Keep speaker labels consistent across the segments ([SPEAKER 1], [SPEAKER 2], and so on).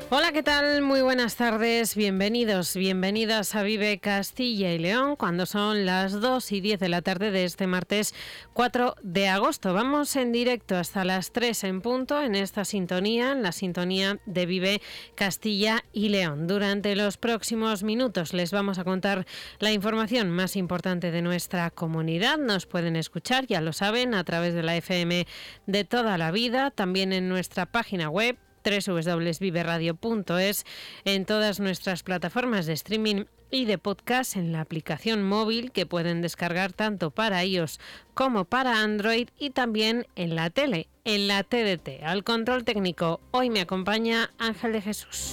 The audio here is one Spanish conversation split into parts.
[SPEAKER 1] Hola, ¿qué tal? Muy buenas tardes, bienvenidos, bienvenidas a Vive Castilla y León, cuando son las 2:10 de la tarde de este martes 4 de agosto. Vamos en directo hasta las 3 en punto en esta sintonía, en la sintonía de Vive Castilla y León. Durante los próximos minutos les vamos a contar la información más importante de nuestra comunidad. Nos pueden escuchar, ya lo saben, a través de la FM de toda la vida, también en nuestra página web www.viveradio.es, en todas nuestras plataformas de streaming y de podcast, en la aplicación móvil que pueden descargar tanto para iOS como para Android, y también en la tele, en la TDT. Al control técnico hoy me acompaña Ángel de Jesús.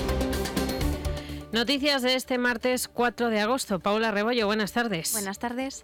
[SPEAKER 1] Noticias de este martes 4 de agosto. Paula Rebollo, buenas tardes.
[SPEAKER 2] Buenas tardes.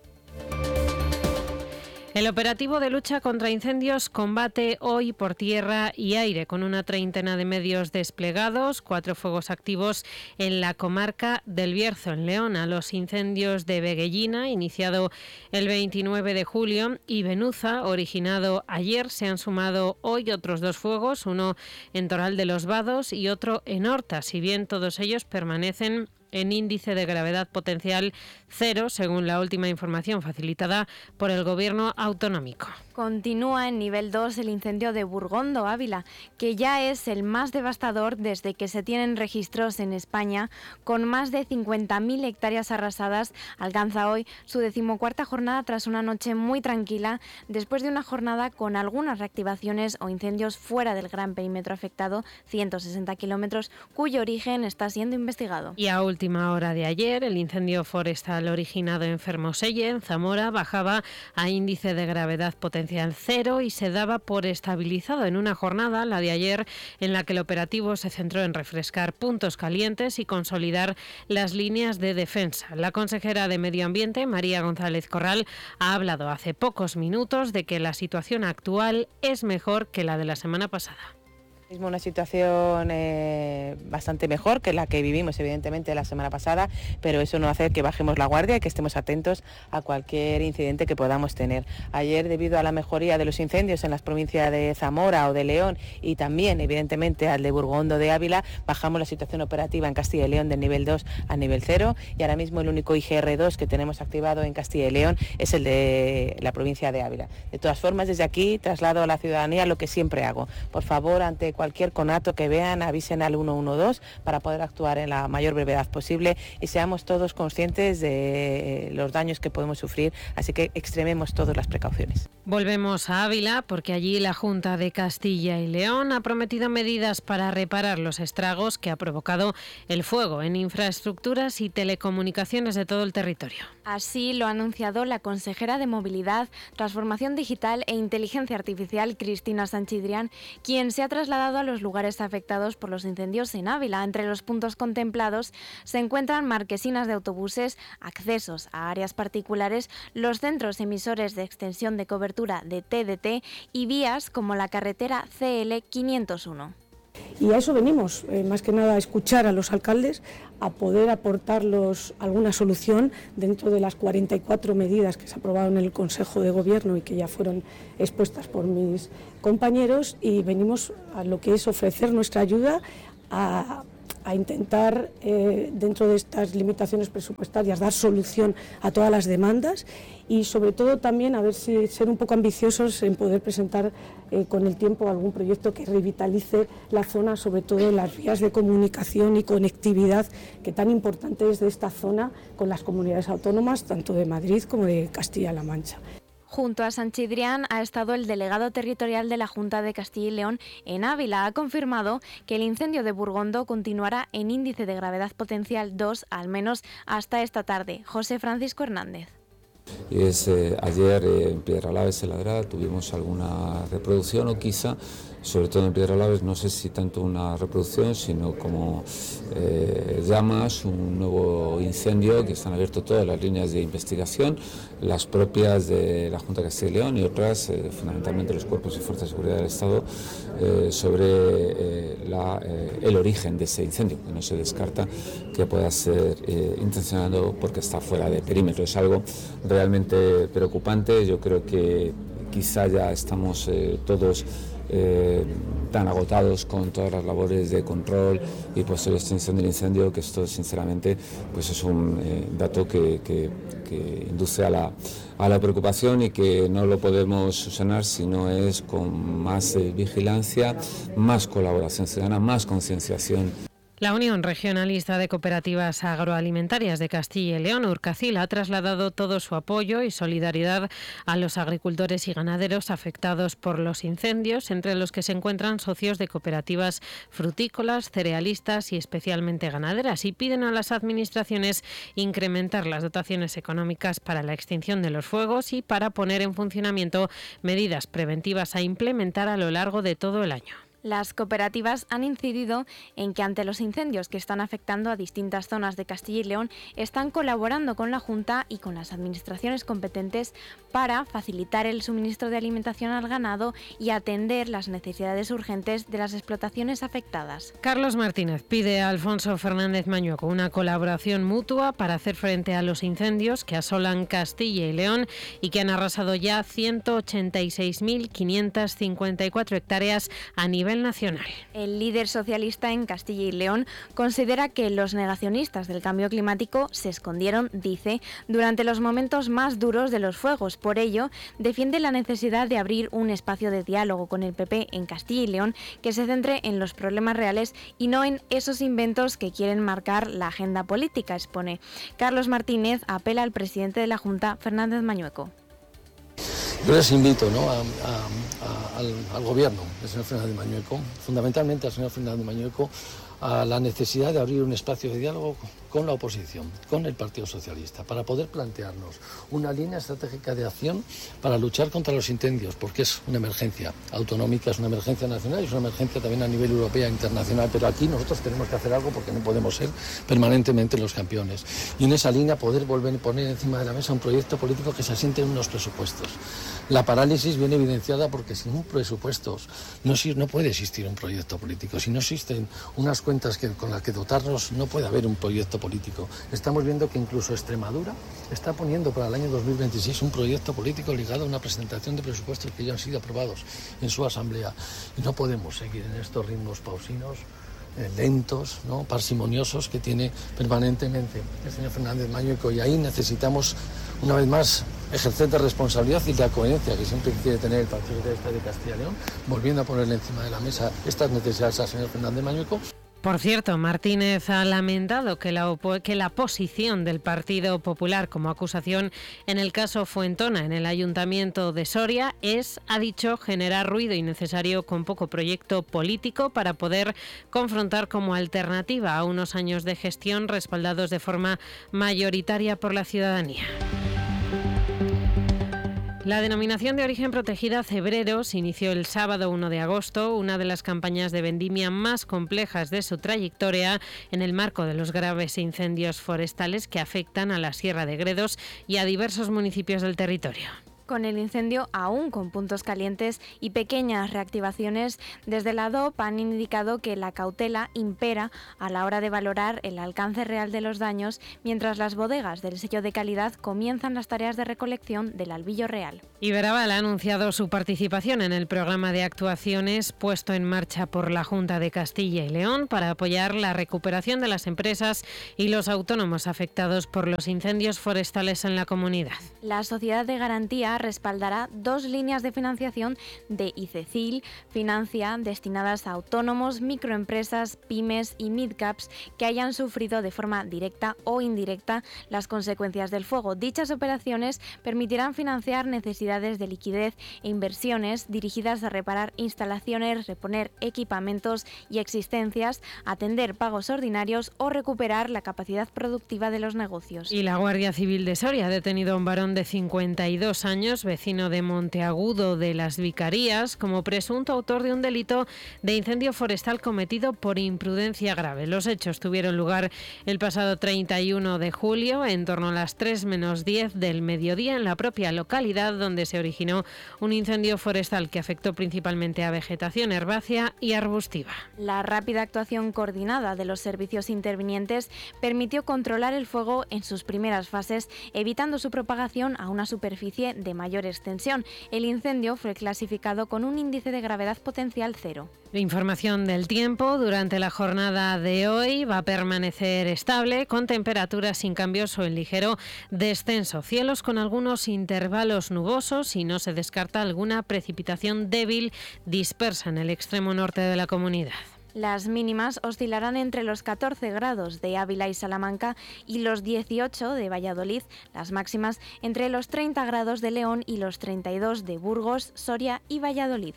[SPEAKER 1] El operativo de lucha contra incendios combate hoy por tierra y aire, con una treintena de medios desplegados, 4 fuegos activos en la comarca del Bierzo, en León. A los incendios de Veguellina, iniciado el 29 de julio, y Benuza, originado ayer, se han sumado hoy otros 2 fuegos, uno en Toral de los Vados y otro en Horta, si bien todos ellos permanecen en índice de gravedad potencial 0, según la última información facilitada por el Gobierno autonómico.
[SPEAKER 2] Continúa en nivel 2 el incendio de Burgondo, Ávila, que ya es el más devastador desde que se tienen registros en España, con más de 50.000 hectáreas arrasadas. Alcanza hoy su 14ª jornada tras una noche muy tranquila, después de una jornada con algunas reactivaciones o incendios fuera del gran perímetro afectado, 160 kilómetros, cuyo origen está siendo investigado.
[SPEAKER 1] Y a última hora de ayer, el incendio forestal originado en Fermoselle, en Zamora, bajaba a índice de gravedad potencial 0 y se daba por estabilizado en una jornada, la de ayer, en la que el operativo se centró en refrescar puntos calientes y consolidar las líneas de defensa. La consejera de Medio Ambiente, María González Corral, ha hablado hace pocos minutos de que la situación actual es mejor que la de la semana pasada.
[SPEAKER 3] Una situación bastante mejor que la que vivimos evidentemente la semana pasada, pero eso no hace que bajemos la guardia y que estemos atentos a cualquier incidente que podamos tener. Ayer, debido a la mejoría de los incendios en las provincias de Zamora o de León, y también evidentemente al de Burgondo de Ávila, bajamos la situación operativa en Castilla y León del nivel 2 al nivel 0, y ahora mismo el único IGR2 que tenemos activado en Castilla y León es el de la provincia de Ávila. De todas formas, desde aquí traslado a la ciudadanía lo que siempre hago: por favor, ante cualquier conato que vean, avisen al 112 para poder actuar en la mayor brevedad posible y seamos todos conscientes de los daños que podemos sufrir, así que extrememos todas las precauciones.
[SPEAKER 1] Volvemos a Ávila, porque allí la Junta de Castilla y León ha prometido medidas para reparar los estragos que ha provocado el fuego en infraestructuras y telecomunicaciones de todo el territorio.
[SPEAKER 2] Así lo ha anunciado la consejera de Movilidad, Transformación Digital e Inteligencia Artificial, Cristina Sanchidrián, quien se ha trasladado a los lugares afectados por los incendios en Ávila. Entre los puntos contemplados se encuentran marquesinas de autobuses, accesos a áreas particulares, los centros emisores de extensión de cobertura de TDT y vías como la carretera CL 501.
[SPEAKER 4] Y a eso venimos, más que nada a escuchar a los alcaldes, a poder aportarlos alguna solución dentro de las 44 medidas que se aprobaron en el Consejo de Gobierno y que ya fueron expuestas por mis compañeros, y venimos a lo que es ofrecer nuestra ayuda a intentar, dentro de estas limitaciones presupuestarias, dar solución a todas las demandas, y sobre todo también a ver si ser un poco ambiciosos en poder presentar con el tiempo algún proyecto que revitalice la zona, sobre todo las vías de comunicación y conectividad que tan importante es de esta zona con las comunidades autónomas, tanto de Madrid como de Castilla-La Mancha.
[SPEAKER 2] Junto a Sanchidrián ha estado el delegado territorial de la Junta de Castilla y León en Ávila. Ha confirmado que el incendio de Burgondo continuará en índice de gravedad potencial 2, al menos hasta esta tarde. José Francisco Hernández.
[SPEAKER 5] Ayer en Piedralaves, en Ladra, tuvimos alguna reproducción, o quizá, sobre todo en Piedralaves, no sé si tanto una reproducción, sino como llamas, un nuevo incendio, que están abiertas todas las líneas de investigación, las propias de la Junta de Castilla y León y otras, fundamentalmente los cuerpos y fuerzas de seguridad del Estado, sobre el origen de ese incendio, que no se descarta que pueda ser intencionado porque está fuera de perímetro. Es algo realmente preocupante. Yo creo que quizá ya estamos todos tan agotados con todas las labores de control y posterior extinción del incendio, que esto sinceramente pues es un dato que induce a la preocupación y que no lo podemos subsanar si no es con más vigilancia, más colaboración ciudadana, más concienciación.
[SPEAKER 1] La Unión Regionalista de Cooperativas Agroalimentarias de Castilla y León, Urcacil, ha trasladado todo su apoyo y solidaridad a los agricultores y ganaderos afectados por los incendios, entre los que se encuentran socios de cooperativas frutícolas, cerealistas y especialmente ganaderas, y piden a las administraciones incrementar las dotaciones económicas para la extinción de los fuegos y para poner en funcionamiento medidas preventivas a implementar a lo largo de todo el año.
[SPEAKER 2] Las cooperativas han incidido en que ante los incendios que están afectando a distintas zonas de Castilla y León, están colaborando con la Junta y con las administraciones competentes para facilitar el suministro de alimentación al ganado y atender las necesidades urgentes de las explotaciones afectadas.
[SPEAKER 1] Carlos Martínez pide a Alfonso Fernández Mañueco una colaboración mutua para hacer frente a los incendios que asolan Castilla y León y que han arrasado ya 186.554 hectáreas a nivel nacional.
[SPEAKER 2] El líder socialista en Castilla y León considera que los negacionistas del cambio climático se escondieron, dice, durante los momentos más duros de los fuegos. Por ello, defiende la necesidad de abrir un espacio de diálogo con el PP en Castilla y León que se centre en los problemas reales y no en esos inventos que quieren marcar la agenda política, expone. Carlos Martínez apela al presidente de la Junta, Fernández Mañueco.
[SPEAKER 6] Yo les invito, ¿no?, al gobierno del señor Fernández Mañueco, fundamentalmente al señor Fernández Mañueco, a la necesidad de abrir un espacio de diálogo con la oposición, con el Partido Socialista, para poder plantearnos una línea estratégica de acción para luchar contra los incendios, porque es una emergencia autonómica, es una emergencia nacional y es una emergencia también a nivel europeo e internacional, pero aquí nosotros tenemos que hacer algo porque no podemos ser permanentemente los campeones. Y en esa línea poder volver a poner encima de la mesa un proyecto político que se asiente en unos presupuestos. La parálisis viene evidenciada porque sin un presupuesto no puede existir un proyecto político. Si no existen unas cuentas con las que dotarnos, no puede haber un proyecto político. Estamos viendo que incluso Extremadura está poniendo para el año 2026 un proyecto político ligado a una presentación de presupuestos que ya han sido aprobados en su asamblea. Y no podemos seguir en estos ritmos pausinos, lentos, ¿no?, parsimoniosos que tiene permanentemente el señor Fernández Mañueco, y ahí necesitamos una vez más ejercer de responsabilidad y la coherencia que siempre quiere tener el Partido Socialista de Castilla y León, volviendo a ponerle encima de la mesa estas necesidades al señor Fernández Mañueco.
[SPEAKER 1] Por cierto, Martínez ha lamentado que la posición del Partido Popular como acusación en el caso Fuentona en el Ayuntamiento de Soria es, ha dicho, generar ruido innecesario con poco proyecto político para poder confrontar como alternativa a unos años de gestión respaldados de forma mayoritaria por la ciudadanía. La denominación de origen protegida Cebreros inició el sábado 1 de agosto, una de las campañas de vendimia más complejas de su trayectoria, en el marco de los graves incendios forestales que afectan a la Sierra de Gredos y a diversos municipios del territorio.
[SPEAKER 2] Con el incendio aún con puntos calientes y pequeñas reactivaciones, desde la DOP han indicado que la cautela impera a la hora de valorar el alcance real de los daños, mientras las bodegas del sello de calidad comienzan las tareas de recolección del albillo real.
[SPEAKER 1] Iberaval ha anunciado su participación en el programa de actuaciones puesto en marcha por la Junta de Castilla y León para apoyar la recuperación de las empresas y los autónomos afectados por los incendios forestales en la comunidad.
[SPEAKER 2] La Sociedad de Garantía respaldará 2 líneas de financiación de ICECIL, Financia, destinadas a autónomos, microempresas, pymes y midcaps que hayan sufrido de forma directa o indirecta las consecuencias del fuego. Dichas operaciones permitirán financiar necesidades de liquidez e inversiones dirigidas a reparar instalaciones, reponer equipamientos y existencias, atender pagos ordinarios o recuperar la capacidad productiva de los negocios.
[SPEAKER 1] Y la Guardia Civil de Soria ha detenido a un varón de 52 años, vecino de Monteagudo de las Vicarías, como presunto autor de un delito de incendio forestal cometido por imprudencia grave. Los hechos tuvieron lugar el pasado 31 de julio, en torno a las 3 menos 10 del mediodía, en la propia localidad donde se originó un incendio forestal que afectó principalmente a vegetación herbácea y arbustiva.
[SPEAKER 2] La rápida actuación coordinada de los servicios intervinientes permitió controlar el fuego en sus primeras fases, evitando su propagación a una superficie de de mayor extensión. El incendio fue clasificado con un índice de gravedad potencial 0.
[SPEAKER 1] Información del tiempo. Durante la jornada de hoy va a permanecer estable, con temperaturas sin cambios o en ligero descenso. Cielos con algunos intervalos nubosos y no se descarta alguna precipitación débil dispersa en el extremo norte de la comunidad.
[SPEAKER 2] Las mínimas oscilarán entre los 14 grados de Ávila y Salamanca y los 18 de Valladolid, las máximas entre los 30 grados de León y los 32 de Burgos, Soria y Valladolid.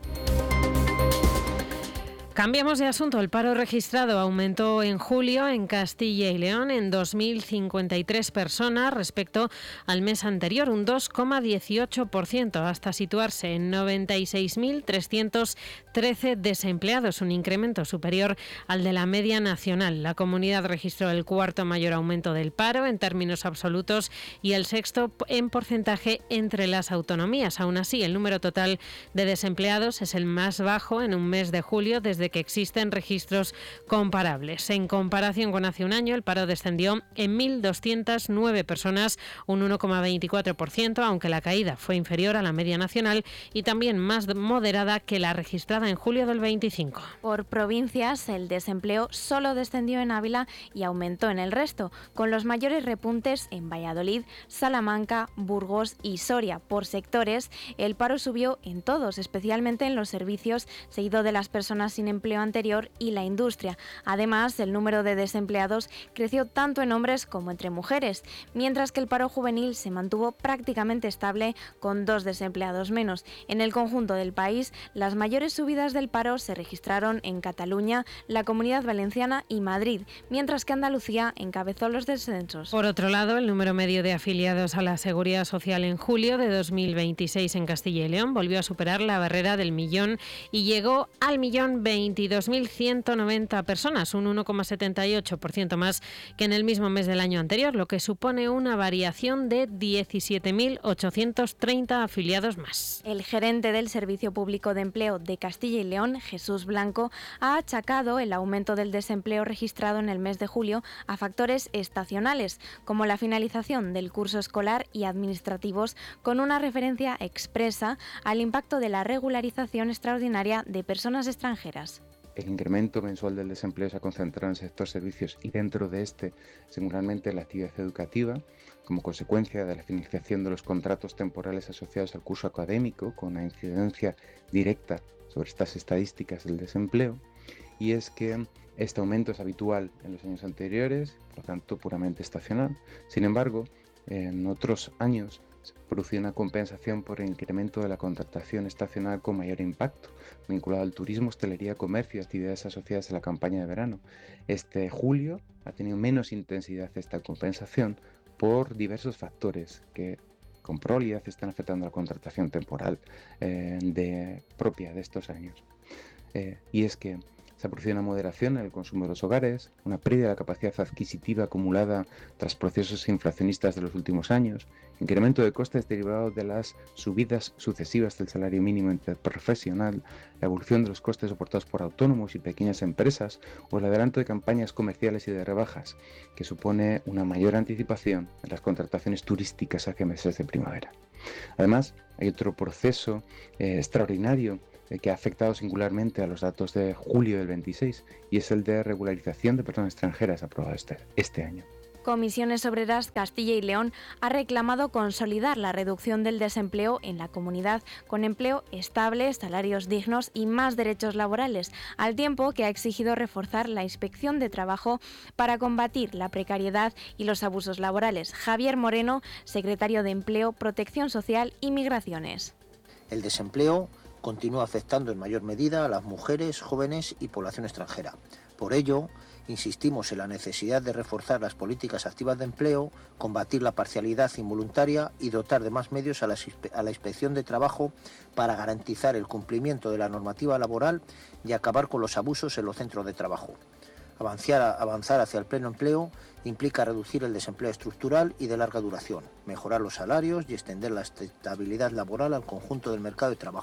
[SPEAKER 1] Cambiamos de asunto. El paro registrado aumentó en julio en Castilla y León en 2.053 personas respecto al mes anterior, un 2,18%, hasta situarse en 96.313 desempleados, un incremento superior al de la media nacional. La comunidad registró el cuarto mayor aumento del paro en términos absolutos y el sexto en porcentaje entre las autonomías. Aún así, el número total de desempleados es el más bajo en un mes de julio desde que existen registros comparables. En comparación con hace un año, el paro descendió en 1.209 personas, un 1,24%, aunque la caída fue inferior a la media nacional y también más moderada que la registrada en julio del 25.
[SPEAKER 2] Por provincias, el desempleo solo descendió en Ávila y aumentó en el resto, con los mayores repuntes en Valladolid, Salamanca, Burgos y Soria. Por sectores, el paro subió en todos, especialmente en los servicios, seguido de las personas sin empleo anterior y la industria. Además, el número de desempleados creció tanto en hombres como entre mujeres, mientras que el paro juvenil se mantuvo prácticamente estable con 2 desempleados menos. En el conjunto del país, las mayores subidas del paro se registraron en Cataluña, la Comunidad Valenciana y Madrid, mientras que Andalucía encabezó los descensos.
[SPEAKER 1] Por otro lado, el número medio de afiliados a la Seguridad Social en julio de 2026 en Castilla y León volvió a superar la barrera del millón y llegó al 1.022.190 personas, un 1,78% más que en el mismo mes del año anterior, lo que supone una variación de 17.830 afiliados más.
[SPEAKER 2] El gerente del Servicio Público de Empleo de Castilla y León, Jesús Blanco, ha achacado el aumento del desempleo registrado en el mes de julio a factores estacionales, como la finalización del curso escolar y administrativos, con una referencia expresa al impacto de la regularización extraordinaria de personas extranjeras.
[SPEAKER 7] El incremento mensual del desempleo se ha concentrado en el sector servicios y dentro de este, singularmente en la actividad educativa, como consecuencia de la finalización de los contratos temporales asociados al curso académico, con una incidencia directa sobre estas estadísticas del desempleo. Y es que este aumento es habitual en los años anteriores, por lo tanto puramente estacional. Sin embargo, en otros años se produce una compensación por el incremento de la contratación estacional con mayor impacto, vinculado al turismo, hostelería, comercio y actividades asociadas a la campaña de verano. Este julio ha tenido menos intensidad esta compensación por diversos factores que con probabilidad están afectando a la contratación temporal propia de estos años. Y es que se ha producido una moderación en el consumo de los hogares, una pérdida de la capacidad adquisitiva acumulada tras procesos inflacionistas de los últimos años, incremento de costes derivados de las subidas sucesivas del salario mínimo interprofesional, la evolución de los costes soportados por autónomos y pequeñas empresas o el adelanto de campañas comerciales y de rebajas, que supone una mayor anticipación en las contrataciones turísticas hacia meses de primavera. Además, hay otro proceso extraordinario que ha afectado singularmente a los datos de julio del 26 y es el de regularización de personas extranjeras aprobado este año.
[SPEAKER 2] Comisiones Obreras Castilla y León ha reclamado consolidar la reducción del desempleo en la comunidad con empleo estable, salarios dignos y más derechos laborales, al tiempo que ha exigido reforzar la inspección de trabajo para combatir la precariedad y los abusos laborales. Javier Moreno, secretario de Empleo, Protección Social y Migraciones.
[SPEAKER 8] El desempleo continúa afectando en mayor medida a las mujeres, jóvenes y población extranjera. Por ello, insistimos en la necesidad de reforzar las políticas activas de empleo, combatir la parcialidad involuntaria y dotar de más medios a la inspección de trabajo para garantizar el cumplimiento de la normativa laboral y acabar con los abusos en los centros de trabajo. Avanzar hacia el pleno empleo implica reducir el desempleo estructural y de larga duración, mejorar los salarios y extender la estabilidad laboral al conjunto del mercado de trabajo.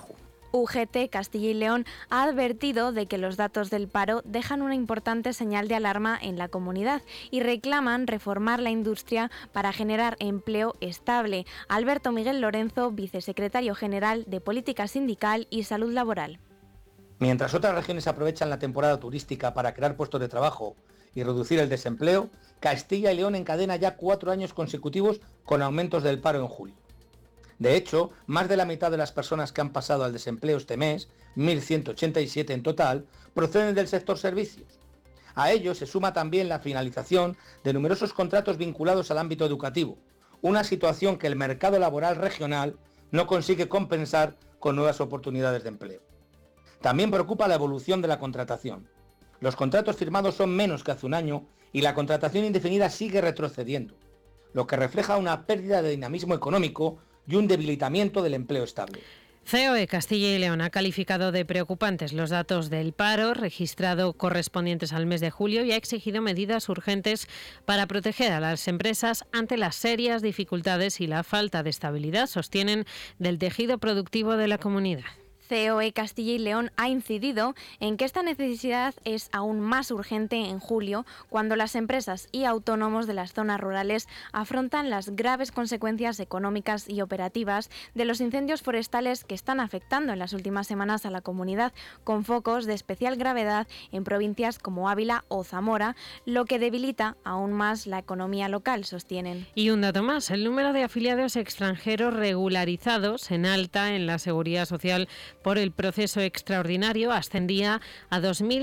[SPEAKER 2] UGT Castilla y León ha advertido de que los datos del paro dejan una importante señal de alarma en la comunidad y reclaman reformar la industria para generar empleo estable. Alberto Miguel Lorenzo, vicesecretario general de Política Sindical y Salud Laboral.
[SPEAKER 9] Mientras otras regiones aprovechan la temporada turística para crear puestos de trabajo y reducir el desempleo, Castilla y León encadena ya 4 años consecutivos con aumentos del paro en julio. De hecho, más de la mitad de las personas que han pasado al desempleo este mes, 1.187 en total, proceden del sector servicios. A ello se suma también la finalización de numerosos contratos vinculados al ámbito educativo, una situación que el mercado laboral regional no consigue compensar con nuevas oportunidades de empleo. También preocupa la evolución de la contratación. Los contratos firmados son menos que hace un año y la contratación indefinida sigue retrocediendo, lo que refleja una pérdida de dinamismo económico y un debilitamiento del empleo estable.
[SPEAKER 1] COE Castilla y León ha calificado de preocupantes los datos del paro registrado correspondientes al mes de julio y ha exigido medidas urgentes para proteger a las empresas ante las serias dificultades y la falta de estabilidad, sostienen, del tejido productivo de la comunidad.
[SPEAKER 2] COE Castilla y León ha incidido en que esta necesidad es aún más urgente en julio, cuando las empresas y autónomos de las zonas rurales afrontan las graves consecuencias económicas y operativas de los incendios forestales que están afectando en las últimas semanas a la comunidad, con focos de especial gravedad en provincias como Ávila o Zamora, lo que debilita aún más la economía local, sostienen.
[SPEAKER 1] Y un dato más, el número de afiliados extranjeros regularizados en alta en la Seguridad Social por el proceso extraordinario ascendía a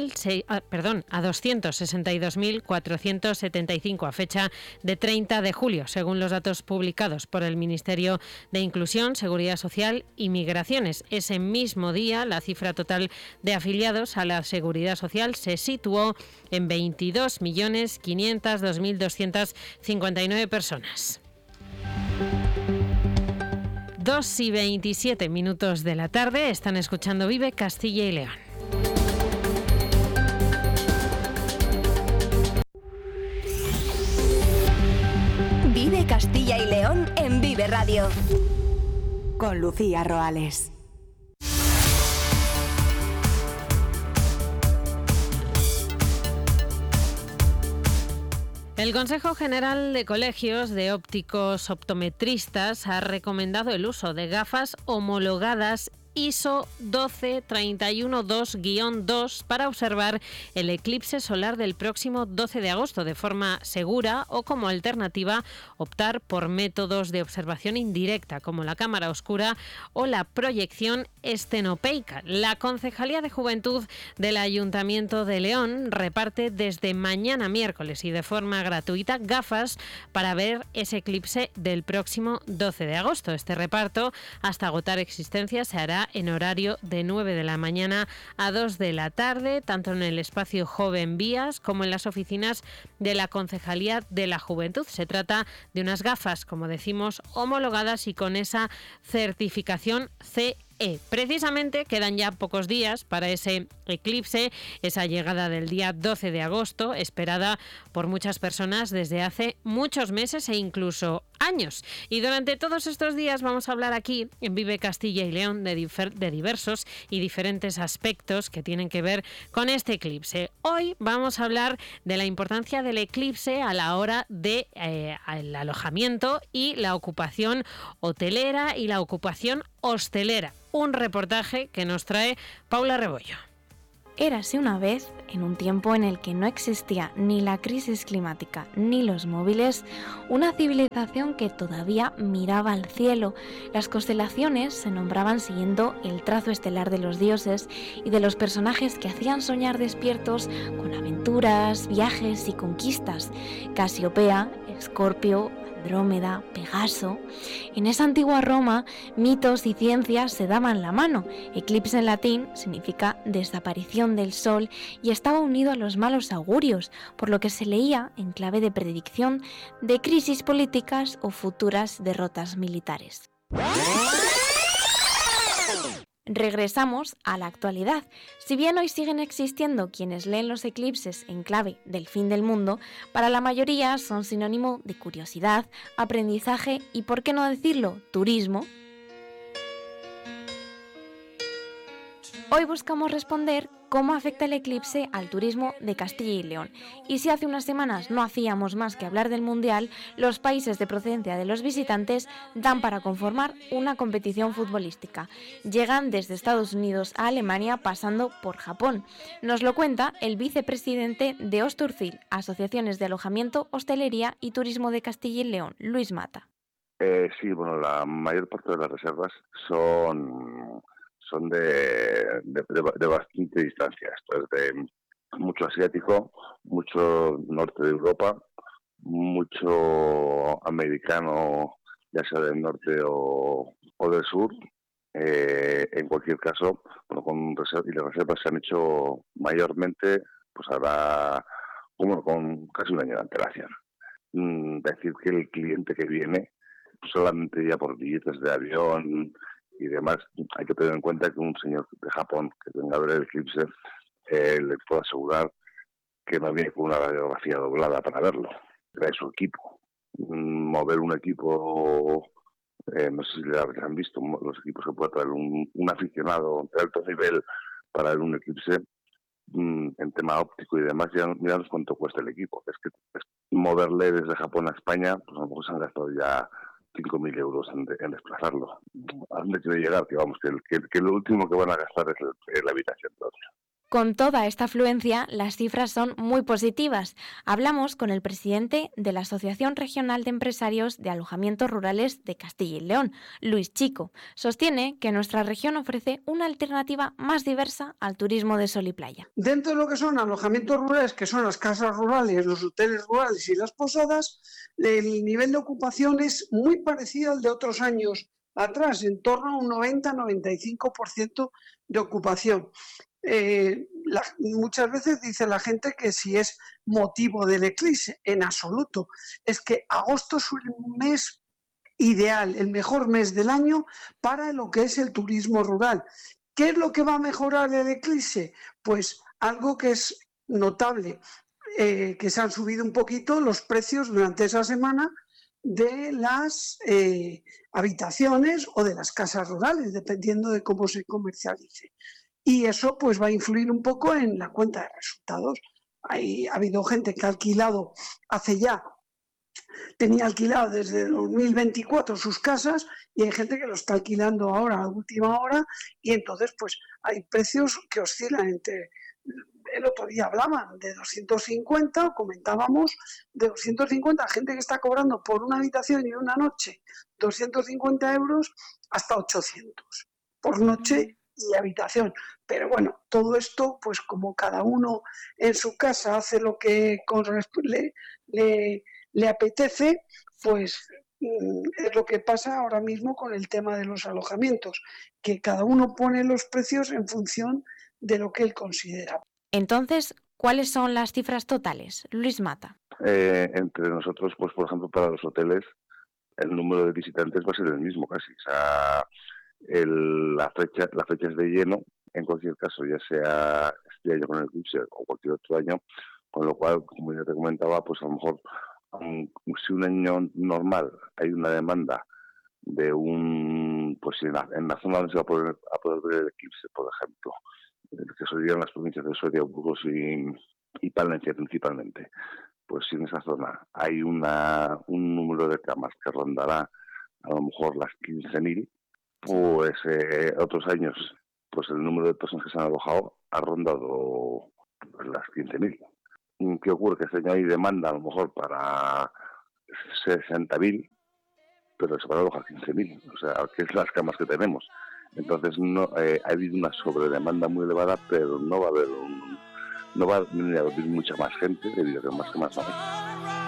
[SPEAKER 1] 262.475 a fecha de 30 de julio, según los datos publicados por el Ministerio de Inclusión, Seguridad Social y Migraciones. Ese mismo día, la cifra total de afiliados a la Seguridad Social se situó en 22.502.259 personas. 2:27 de la tarde, están escuchando Vive Castilla y León.
[SPEAKER 10] Vive Castilla y León en Vive Radio. Con Lucía Roales.
[SPEAKER 1] El Consejo General de Colegios de Ópticos Optometristas ha recomendado el uso de gafas homologadas ISO 12312-2 para observar el eclipse solar del próximo 12 de agosto de forma segura o, como alternativa, optar por métodos de observación indirecta como la cámara oscura o la proyección estenopeica. La Concejalía de Juventud del Ayuntamiento de León reparte desde mañana miércoles y de forma gratuita gafas para ver ese eclipse del próximo 12 de agosto. Este reparto, hasta agotar existencia, se hará en horario de 9 de la mañana a 2 de la tarde, tanto en el espacio Joven Vías como en las oficinas de la Concejalía de la Juventud. Se trata de unas gafas, como decimos, homologadas y con esa certificación CE. Precisamente quedan ya pocos días para ese eclipse, esa llegada del día 12 de agosto, esperada por muchas personas desde hace muchos meses e incluso años. Y durante todos estos días vamos a hablar aquí en Vive Castilla y León de diversos y diferentes aspectos que tienen que ver con este eclipse. Hoy vamos a hablar de la importancia del eclipse a la hora de el alojamiento y la ocupación hotelera y la ocupación hostelera. Un reportaje que nos trae Paula Rebollo.
[SPEAKER 2] Érase una vez, en un tiempo en el que no existía ni la crisis climática ni los móviles, una civilización que todavía miraba al cielo. Las constelaciones se nombraban siguiendo el trazo estelar de los dioses y de los personajes que hacían soñar despiertos con aventuras, viajes y conquistas. Casiopea, Escorpio, Andrómeda, Pegaso. En esa antigua Roma, mitos y ciencias se daban la mano. Eclipse en latín significa desaparición del sol y estaba unido a los malos augurios, por lo que se leía en clave de predicción de crisis políticas o futuras derrotas militares. Regresamos a la actualidad. Si bien hoy siguen existiendo quienes leen los eclipses en clave del fin del mundo, para la mayoría son sinónimo de curiosidad, aprendizaje y, por qué no decirlo, turismo. Hoy buscamos responder cómo afecta el eclipse al turismo de Castilla y León. Y si hace unas semanas no hacíamos más que hablar del Mundial, los países de procedencia de los visitantes dan para conformar una competición futbolística. Llegan desde Estados Unidos a Alemania pasando por Japón. Nos lo cuenta el vicepresidente de Osturcil, Asociaciones de Alojamiento, Hostelería y Turismo de Castilla y León, Luis Mata.
[SPEAKER 11] Sí, bueno, la mayor parte de las reservas son de bastante distancia. Esto es de mucho asiático, mucho norte de Europa, mucho americano, ya sea del norte o del sur. En cualquier caso, bueno, las reservas se han hecho mayormente, pues ahora con casi un año de antelación. Decir que el cliente que viene, solamente ya por billetes de avión y demás, hay que tener en cuenta que un señor de Japón que venga a ver el eclipse, le puedo asegurar que no viene con una radiografía doblada para verlo. Trae su equipo. Mover un equipo, no sé si le han visto los equipos que puede traer un aficionado de alto nivel para ver un eclipse, en tema óptico y demás, ya no es cuánto cuesta el equipo. Es que moverle desde Japón a España, pues a lo mejor se han gastado ya 5.000 euros en desplazarlo. ¿A dónde quiere llegar? Que vamos, que lo último que van a gastar es la habitación.
[SPEAKER 2] Con toda esta afluencia, las cifras son muy positivas. Hablamos con el presidente de la Asociación Regional de Empresarios de Alojamientos Rurales de Castilla y León, Luis Chico. Sostiene que nuestra región ofrece una alternativa más diversa al turismo de sol y playa.
[SPEAKER 12] Dentro de lo que son alojamientos rurales, que son las casas rurales, los hoteles rurales y las posadas, el nivel de ocupación es muy parecido al de otros años atrás, en torno a un 90-95% de ocupación. Muchas veces dice la gente que si es motivo del eclipse, en absoluto. Es que agosto es un mes ideal, el mejor mes del año para lo que es el turismo rural. ¿Qué es lo que va a mejorar el eclipse? Pues algo que es notable, que se han subido un poquito los precios durante esa semana de las habitaciones o de las casas rurales, dependiendo de cómo se comercialice. Y eso pues va a influir un poco en la cuenta de resultados. Ha habido gente que ha alquilado tenía alquilado desde 2024 sus casas y hay gente que lo está alquilando ahora a última hora y entonces pues hay precios que oscilan entre... El otro día hablaban de 250, o comentábamos, de 250, gente que está cobrando por una habitación y una noche 250 euros hasta 800 por noche y habitación. Pero bueno, todo esto, pues como cada uno en su casa hace lo que le apetece, pues es lo que pasa ahora mismo con el tema de los alojamientos, que cada uno pone los precios en función de lo que él considera.
[SPEAKER 2] Entonces, ¿cuáles son las cifras totales? Luis Mata.
[SPEAKER 11] Entre nosotros, pues por ejemplo, para los hoteles, el número de visitantes va a ser el mismo casi. O sea, las fechas de lleno, en cualquier caso, ya sea este año con el eclipse o cualquier otro año, con lo cual, como ya te comentaba, pues a lo mejor, si un año normal hay una demanda de pues en la zona donde se va a poder ver el eclipse, por ejemplo, que serían las provincias de Soria, Burgos y Palencia principalmente, pues si en esa zona hay un número de camas que rondará a lo mejor las 15.000, pues otros años pues el número de personas que se han alojado ha rondado pues, las 15.000. ¿Qué ocurre? Que este año hay demanda a lo mejor para 60.000, pero se van a alojar 15.000, o sea, que es las camas que tenemos. Entonces no ha habido una sobredemanda muy elevada, pero no va a venir a dormir mucha más gente debido a que más no hay.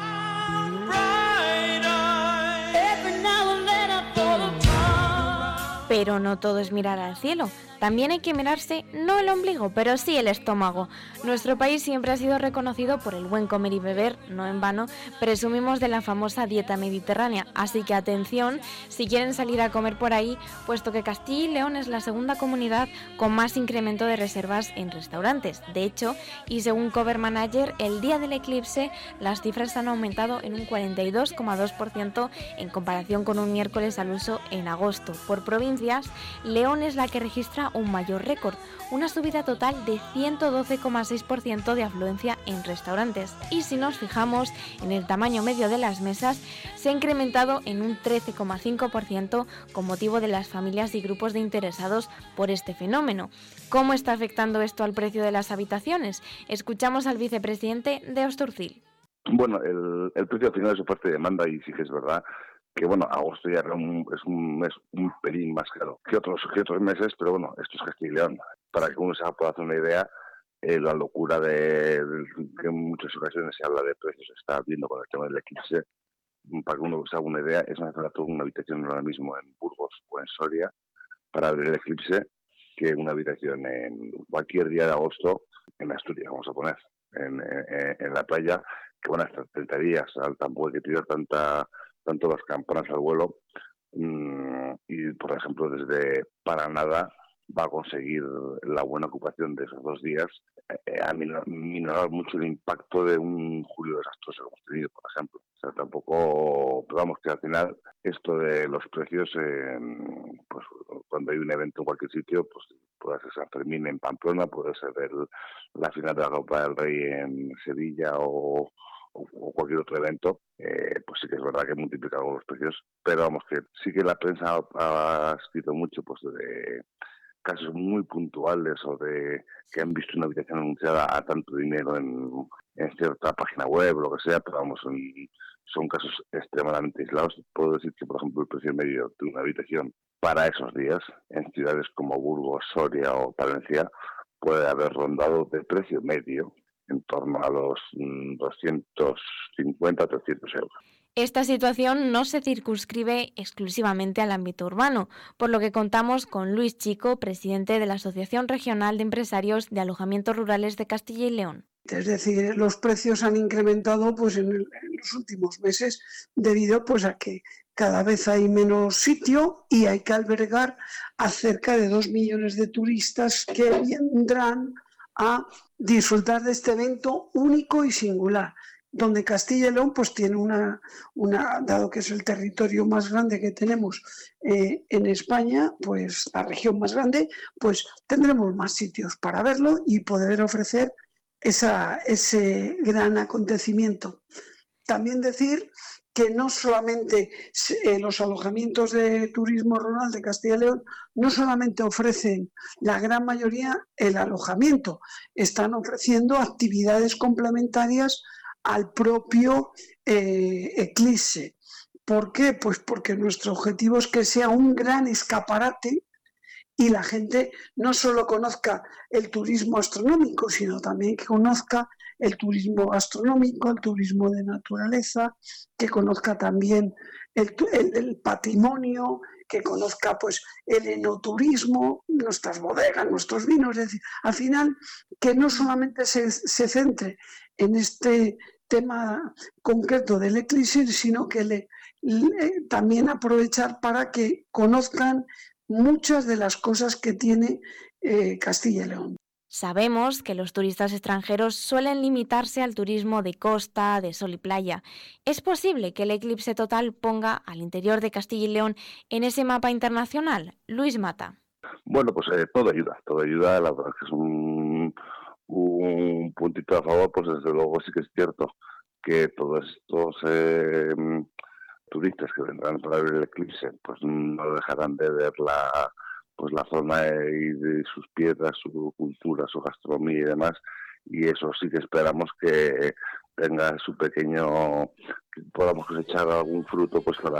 [SPEAKER 2] Pero no todo es mirar al cielo. También hay que mirarse no el ombligo, pero sí el estómago. Nuestro país siempre ha sido reconocido por el buen comer y beber, no en vano, presumimos de la famosa dieta mediterránea. Así que atención si quieren salir a comer por ahí, puesto que Castilla y León es la segunda comunidad con más incremento de reservas en restaurantes. De hecho, y según Cover Manager, el día del eclipse las cifras han aumentado en un 42,2% en comparación con un miércoles al uso en agosto. Por provincias, León es la que registra un mayor récord, una subida total de 112,6% de afluencia en restaurantes. Y si nos fijamos en el tamaño medio de las mesas, se ha incrementado en un 13,5% con motivo de las familias y grupos de interesados por este fenómeno. ¿Cómo está afectando esto al precio de las habitaciones? Escuchamos al vicepresidente de Osturcil.
[SPEAKER 11] Bueno, el precio al final es oferta y demanda, y sí que es verdad que, bueno, agosto ya es un mes un pelín más caro que otros meses, pero bueno, esto es Castilla y León. Para que uno se pueda hacer una idea, la locura que en muchas ocasiones se habla de precios se está viendo con el tema del eclipse. Para que uno se haga una idea, es más barato una habitación ahora mismo en Burgos o en Soria para ver el eclipse que una habitación en cualquier día de agosto en Asturias, vamos a poner, en la playa, que van a estar 30 días, tampoco hay que tirar tanto las campanas al vuelo, y por ejemplo desde Paranada va a conseguir la buena ocupación de esos 2 días, a minorar mucho el impacto de un julio desastroso que hemos tenido, por ejemplo. O sea, tampoco, pero vamos, que al final esto de los precios, pues cuando hay un evento en cualquier sitio, pues puede ser San Fermín en Pamplona, puede ser la final de la Copa del Rey en Sevilla o cualquier otro evento, pues sí que es verdad que multiplica los precios, pero vamos, que sí que la prensa ha escrito mucho pues de casos muy puntuales o de que han visto una habitación anunciada a tanto dinero en cierta página web o lo que sea, pero vamos, son casos extremadamente aislados. Puedo decir que, por ejemplo, el precio medio de una habitación para esos días en ciudades como Burgos, Soria o Palencia puede haber rondado de precio medio en torno a los 250 300 euros.
[SPEAKER 2] Esta situación no se circunscribe exclusivamente al ámbito urbano, por lo que contamos con Luis Chico, presidente de la Asociación Regional de Empresarios de Alojamientos Rurales de Castilla y León.
[SPEAKER 12] Es decir, los precios han incrementado pues en los últimos meses debido pues a que cada vez hay menos sitio y hay que albergar a cerca de 2 millones de turistas que vendrán a disfrutar de este evento único y singular, donde Castilla y León pues tiene dado que es el territorio más grande que tenemos en España, pues la región más grande, pues tendremos más sitios para verlo y poder ofrecer ese gran acontecimiento. También decir que no solamente los alojamientos de turismo rural de Castilla y León no solamente ofrecen la gran mayoría el alojamiento, están ofreciendo actividades complementarias al propio eclipse. ¿Por qué? Pues porque nuestro objetivo es que sea un gran escaparate y la gente no solo conozca el turismo astronómico, sino también que conozca el turismo gastronómico, el turismo de naturaleza, que conozca también el patrimonio, que conozca pues el enoturismo, nuestras bodegas, nuestros vinos. Es decir, al final, que no solamente se centre en este tema concreto del eclipse, sino que también aprovechar para que conozcan muchas de las cosas que tiene Castilla y León.
[SPEAKER 2] Sabemos que los turistas extranjeros suelen limitarse al turismo de costa, de sol y playa. ¿Es posible que el eclipse total ponga al interior de Castilla y León en ese mapa internacional? Luis Mata.
[SPEAKER 11] Bueno, pues todo ayuda, la verdad es que es un puntito a favor, pues desde luego sí que es cierto que todos estos turistas que vendrán para ver el eclipse, pues no dejarán de ver la zona y de sus piedras, su cultura, su gastronomía y demás, y eso sí que esperamos que tenga su pequeño, que podamos cosechar algún fruto pues